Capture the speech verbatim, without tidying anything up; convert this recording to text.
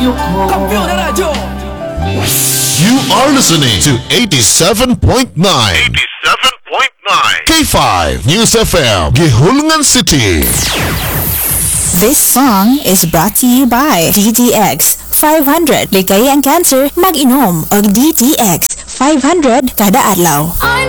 radyo ko. Kampiyon na radyo! You are listening to eighty-seven point nine eighty-seven point nine K five News F M, Gihulungan City. This song is brought to you by D T X five hundred. Ligaya ang cancer, mag-inom og D T X five hundred kada adlaw.